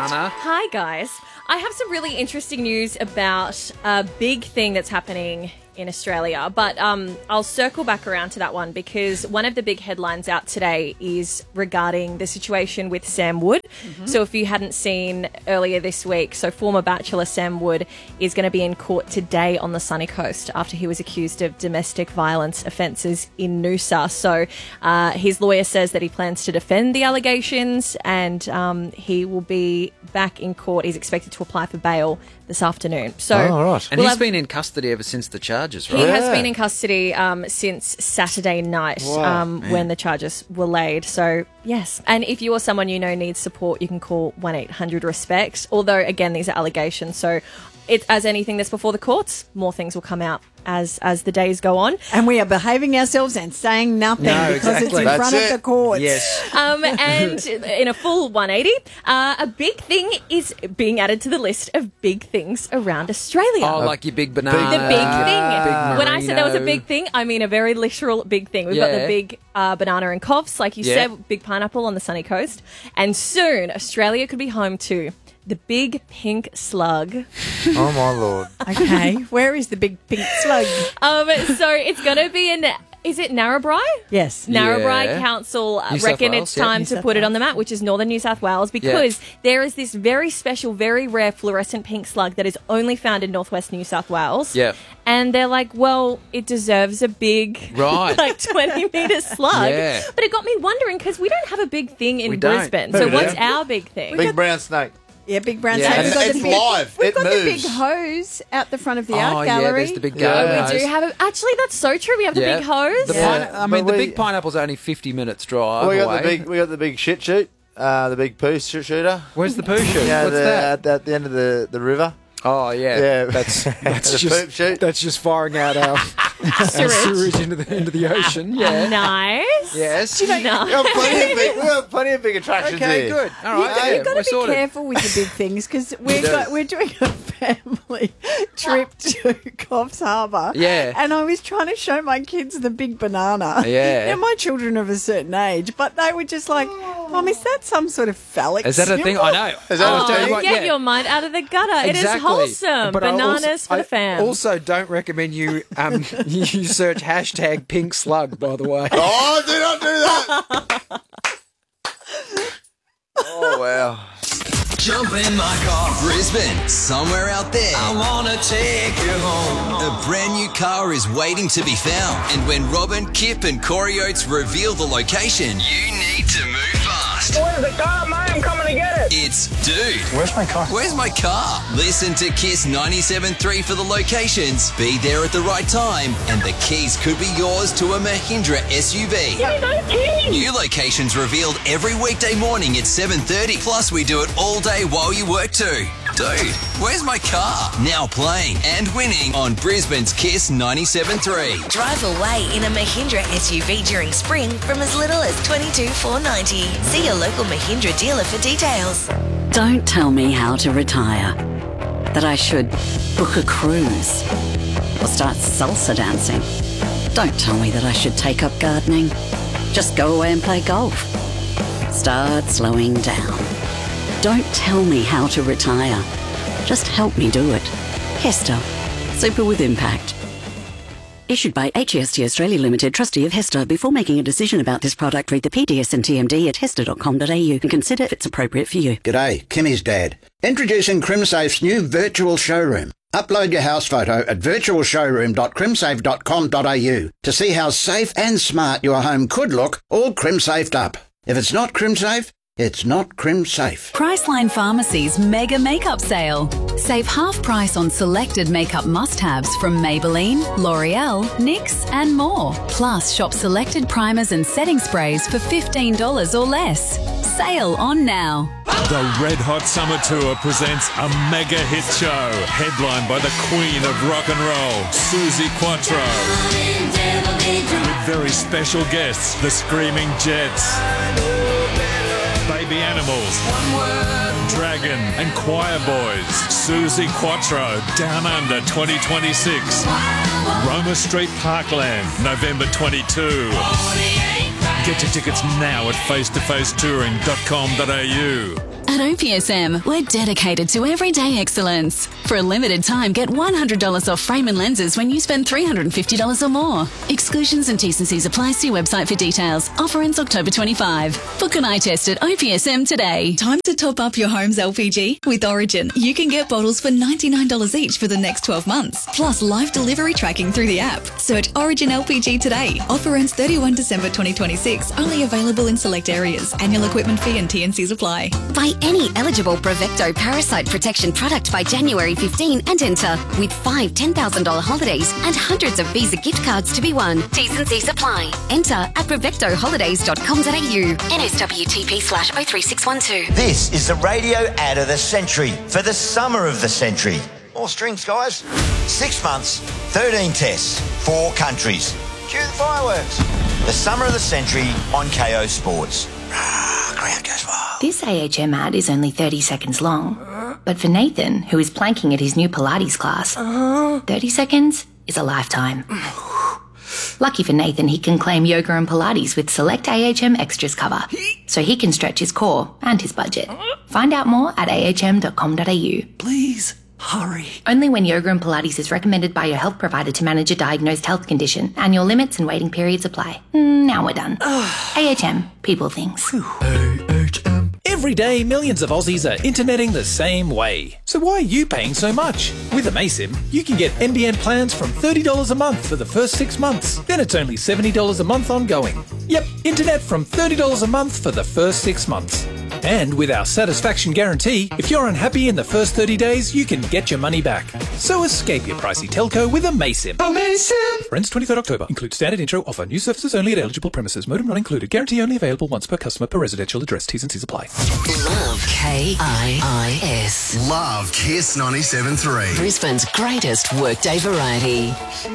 Dana. Hi, guys. I have some really interesting news about a big thing that's happening in Australia, but I'll circle back around to that one because one of the big headlines out today is regarding the situation with Sam Wood. Mm-hmm. So if you hadn't seen earlier this week, so former Bachelor Sam Wood is going to be in court today on the Sunny Coast after he was accused of domestic violence offences in Noosa. So his lawyer says that he plans to defend the allegations and he will be back in court. He's expected to apply for bail this afternoon. So, right. And he's been in custody ever since the charges, right? He has been in custody since Saturday night when the charges were laid. So, yes. And if you or someone you know needs support, you can call 1-800-RESPECT. Although, again, these are allegations. So, as anything that's before the courts, more things will come out as the days go on. And we are behaving ourselves and saying nothing because it's in front of the courts. Yes. And in a full 180, a big thing is being added to the list of big things around Australia. Oh, like your big banana. The big thing. Big When I said there was a big thing, I mean a very literal big thing. We've got the big banana and coughs, like you said, big pineapple on the Sunny Coast. And soon, Australia could be home to the big pink slug. Oh, my Lord. Okay, where is the big pink slug? So it's going to be is it Narrabri? Yes. Narrabri Council reckon it's time to put it on the map, which is northern New South Wales, because there is this very special, very rare fluorescent pink slug that is only found in northwest New South Wales. Yeah. And they're like, well, it deserves a big, like 20-metre slug. Yeah. But it got me wondering, because we don't have a big thing in Brisbane. We So don't. what's our big thing? Big brown snake. Yeah, big brown Yeah. snake. And it's live. We've It got moves. the big hose out the front of the Oh, art yeah, gallery. there's the big We go. do have actually, that's so true. We have the big hose. I mean, But the we- big pineapple's only 50 minutes drive We away. got the big shit shoot, the big poo shooter. Where's the poo shoot? Yeah, What's that? at the end of the river. Oh, yeah. Yeah. That's The poop shoot. That's just firing out our sewage into the ocean. Yeah. Nice. Yes. We have plenty of big attractions Okay, here. good. All right. You've got we're to be sorted. careful with the big things because we're doing a family trip to Coffs Harbour. Yeah. And I was trying to show my kids the big banana. Yeah. Now, my children are of a certain age, but they were just like, Mum, is that some sort of phallic Is that a thing? symbol? I know. Is that a thing? Get your mind out of the gutter. It is wholesome. But I Bananas for the fam. Also, don't recommend you you search hashtag pink slug, by the way. Oh, do not do that. Oh, wow. Jump in my car, Brisbane, somewhere out there. I wanna take you home. A brand new car is waiting to be found, and when Robin, Kip, and Corey Oates reveal the location, you need to move fast. Where's the car, mate? I'm coming to get it. It's Dude. Where's my car? Where's my car? Listen to Kiss 97.3 for the locations. Be there at the right time, and the keys could be yours to a Mahindra SUV. No kidding. New locations revealed every weekday morning at 7:30. Plus, we do it all day while you work too. Dude, where's my car? Now playing and winning on Brisbane's Kiss 97.3. Drive away in a Mahindra SUV during spring from as little as $22,490. See your local Mahindra dealer for details. Don't tell me how to retire. That I should book a cruise or start salsa dancing. Don't tell me that I should take up gardening. Just go away and play golf. Start slowing down. Don't tell me how to retire. Just help me do it. Hester. Super with impact. Issued by HEST Australia Limited, trustee of Hester. Before making a decision about this product, read the PDS and TMD at hester.com.au and consider if it's appropriate for you. G'day, Kimmy's dad. Introducing CrimSafe's new virtual showroom. Upload your house photo at virtualshowroom.crimsafe.com.au to see how safe and smart your home could look, all crim-safed up. If it's not CrimSafe, it's not CrimSafe. Priceline Pharmacy's Mega Makeup Sale. Save half price on selected makeup must-haves from Maybelline, L'Oreal, NYX and more. Plus, shop selected primers and setting sprays for $15 or less. Sale on now. The Red Hot Summer Tour presents a mega hit show, headlined by the Queen of Rock and Roll, Suzi Quatro. With very special guests, the Screaming Jets, Baby Animals, Dragon and Choir Boys. Suzi Quatro, Down Under 2026. Roma Street Parkland, November 22. Get your tickets now at face-to-facetouring.com.au. At OPSM, we're dedicated to everyday excellence. For a limited time, get $100 off frame and lenses when you spend $350 or more. Exclusions and T&Cs apply. See website for details. Offer ends October 25. Book an eye test at OPSM today. Time to top up your home's LPG? With Origin, you can get bottles for $99 each for the next 12 months. Plus live delivery tracking through the app. Search Origin LPG today. Offer ends 31 December 2026. Only available in select areas. Annual equipment fee and T&Cs apply. Buy any eligible Prevecto parasite protection product by January 15 and enter with 5 $10,000 holidays and hundreds of Visa gift cards to be won. T&Cs apply. Enter at prevectoholidays.com.au. NSWTP/03612. This is the radio ad of the century for the summer of the century. More strings, guys. 6 months, 13 tests, 4 countries. Cue the fireworks. The summer of the century on KO Sports. Ground goes wild. This AHM ad is only 30 seconds long. But for Nathan, who is planking at his new Pilates class, 30 seconds is a lifetime. Lucky for Nathan, he can claim yoga and Pilates with select AHM extras cover, so he can stretch his core and his budget. Find out more at ahm.com.au. Please, hurry. Only when yoga and Pilates is recommended by your health provider to manage a diagnosed health condition. Annual limits and waiting periods apply. Now we're done. AHM, people things. Every day, millions of Aussies are interneting the same way. So why are you paying so much? With Amaysim, you can get NBN plans from $30 a month for the first 6 months. Then it's only $70 a month ongoing. Yep, internet from $30 a month for the first 6 months. And with our satisfaction guarantee, if you're unhappy in the first 30 days, you can get your money back. So escape your pricey telco with Amaysim. Amaysim! For ends 23rd October. Include standard intro offer. New services only at eligible premises. Modem not included. Guarantee only available once per customer per residential address. T&Cs apply. Love KIIS. Love Kiss 97.3. Brisbane's greatest workday variety.